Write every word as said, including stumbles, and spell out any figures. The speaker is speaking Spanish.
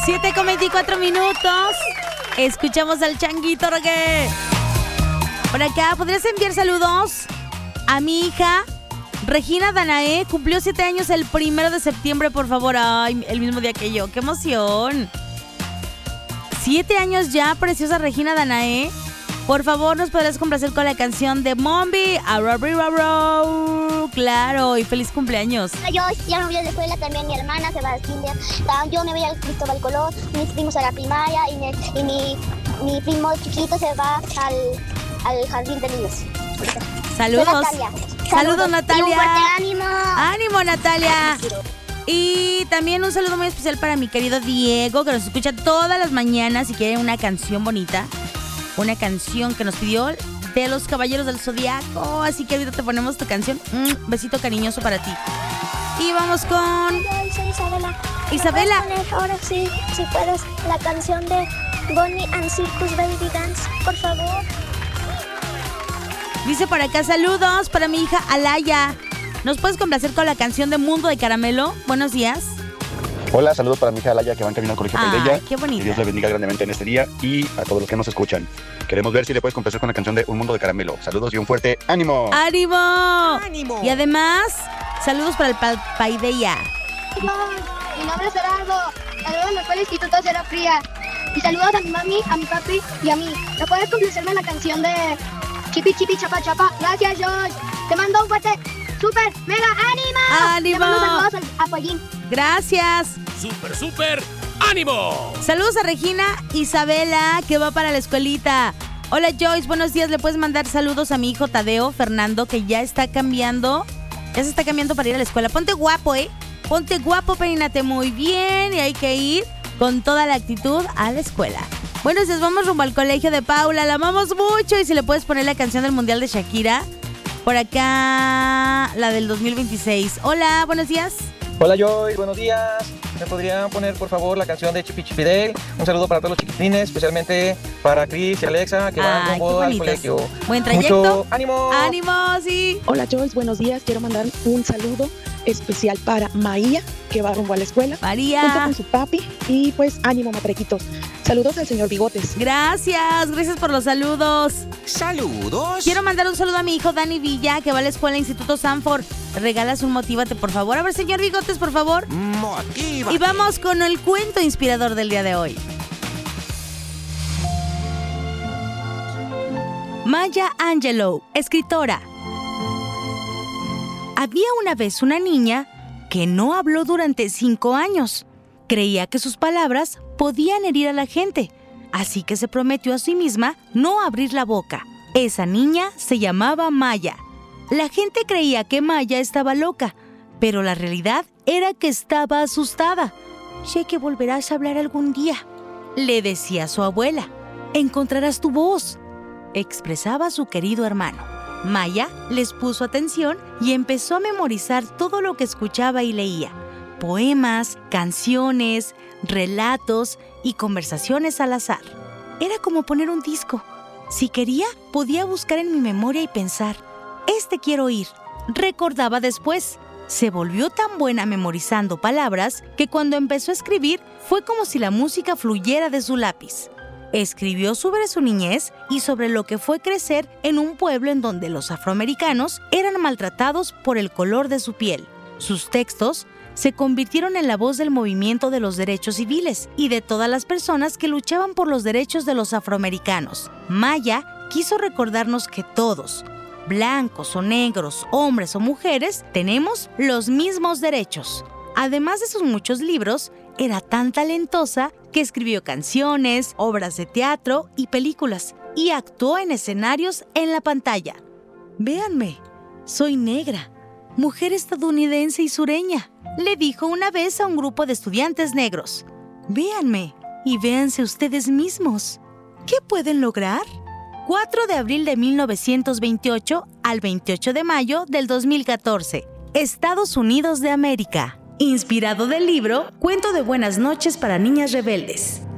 siete con veinticuatro minutos. Escuchamos al Changuito Reggae. Por acá, ¿podrías enviar saludos a mi hija Regina Danae? Cumplió siete años el primero de septiembre, por favor. Ay, el mismo día que yo. ¡Qué emoción! Siete años ya, preciosa Regina Danae. Por favor, ¿nos podrás complacer con la canción de Mombi? Claro, y feliz cumpleaños. Yo ya me voy a la escuela, también mi hermana se va al kinder. Yo me voy al Cristóbal Colón, mis primos a la primaria y, me, y mi, mi primo chiquito se va al, al jardín de niños. Saludos. Natalia. Saludos, Saludos, Natalia. Y un fuerte ánimo. Ánimo, Natalia. Y también un saludo muy especial para mi querido Diego, que nos escucha todas las mañanas y quiere una canción bonita. Una canción que nos pidió de los Caballeros del Zodiaco. Así que ahorita te ponemos tu canción. Un besito cariñoso para ti. Y vamos con... Yo soy Isabela. Isabela. ¿Me puedes poner ahora sí, si puedes, la canción de Bonnie and Circus Baby Dance, por favor? Dice por acá, saludos para mi hija Alaya. ¿Nos puedes complacer con la canción de Mundo de Caramelo? Buenos días. Hola, saludos para mi hija Alaya que va en camino al colegio Ah, Paideya. qué bonita. Que Dios le bendiga grandemente en este día y a todos los que nos escuchan. Queremos ver si le puedes complacer con la canción de Un Mundo de Caramelo. Saludos y un fuerte ánimo. ¡Ánimo! ¡Ánimo! Y además, saludos para el pa Paideya. Mi nombre es Gerardo. Saludos a la escuela Instituto Sierra Fría. Y saludos a mi mami, a mi papi y a mí. ¿No puedes complacerme la canción de Chipi Chipi Chapa Chapa? Gracias, George. Te mando un fuerte, súper, mega ánimo. ¡Ánimo! Te mando saludos a, a Pollín. Gracias. ¡Súper, súper! ¡Ánimo! Saludos a Regina Isabela, que va para la escuelita. Hola, Joyce, buenos días. ¿Le puedes mandar saludos a mi hijo Tadeo Fernando, que ya está cambiando? Ya se está cambiando para ir a la escuela. Ponte guapo, ¿eh? Ponte guapo, peínate muy bien y hay que ir con toda la actitud a la escuela. Bueno, pues vamos rumbo al colegio de Paula. La amamos mucho. Y si le puedes poner la canción del Mundial de Shakira. Por acá, la del dos mil veintiséis. Hola, buenos días. Hola Joy, buenos días. ¿Me podrían poner por favor la canción de Chipi Chipi Dale? Un saludo para todos los chiquitines, especialmente para Chris y Alexa que van Ay, rumbo qué al bonitos. colegio. Buen trayecto. Mucho ánimo. ¡Ánimo, sí! Hola Joyce, buenos días. Quiero mandar un saludo especial para Maía, que va rumbo a la escuela. María. Junto con su papi. Y pues ánimo, matrequitos. Saludos al señor Bigotes. Gracias, gracias por los saludos. ¡Saludos! Quiero mandar un saludo a mi hijo Dani Villa, que va a la escuela Instituto Sanford. Regalas un Motívate, por favor. A ver, señor Bigotes, por favor. ¡Motívate! Y vamos con el cuento inspirador del día de hoy. Maya Angelou, escritora. Había una vez una niña que no habló durante cinco años. Creía que sus palabras podían herir a la gente, así que se prometió a sí misma no abrir la boca. Esa niña se llamaba Maya. La gente creía que Maya estaba loca, pero la realidad era que estaba asustada. «Sé que volverás a hablar algún día», le decía su abuela. «Encontrarás tu voz», expresaba su querido hermano. Maya les puso atención y empezó a memorizar todo lo que escuchaba y leía. Poemas, canciones, relatos y conversaciones al azar. Era como poner un disco. Si quería, podía buscar en mi memoria y pensar, «Este quiero oír», recordaba después. Se volvió tan buena memorizando palabras que cuando empezó a escribir fue como si la música fluyera de su lápiz. Escribió sobre su niñez y sobre lo que fue crecer en un pueblo en donde los afroamericanos eran maltratados por el color de su piel. Sus textos se convirtieron en la voz del movimiento de los derechos civiles y de todas las personas que luchaban por los derechos de los afroamericanos. Maya quiso recordarnos que todos, blancos o negros, hombres o mujeres, tenemos los mismos derechos. Además de sus muchos libros, era tan talentosa que escribió canciones, obras de teatro y películas, y actuó en escenarios en la pantalla. «Véanme, soy negra, mujer estadounidense y sureña», le dijo una vez a un grupo de estudiantes negros. «Véanme y véanse ustedes mismos. ¿Qué pueden lograr?». cuatro de abril de mil novecientos veintiocho al veintiocho de mayo del dos mil catorce, Estados Unidos de América. Inspirado del libro Cuento de Buenas Noches para Niñas Rebeldes.